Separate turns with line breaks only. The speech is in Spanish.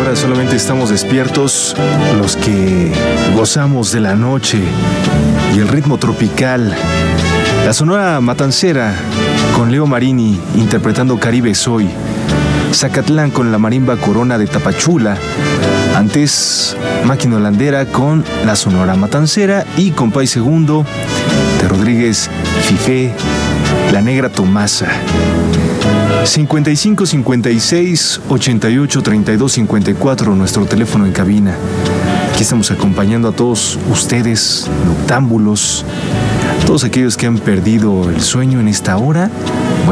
hora solamente estamos despiertos los que gozamos de la noche y el ritmo tropical. La Sonora Matancera con Leo Marini interpretando Caribe Soy. Zacatlán con la marimba Corona de Tapachula. Antes, Máquina Holandera con la Sonora Matancera y Compay Segundo de Rodríguez Fifé, La Negra Tomasa. 55 56 88 32 54, nuestro teléfono en cabina. Aquí estamos acompañando a todos ustedes, noctámbulos, todos aquellos que han perdido el sueño en esta hora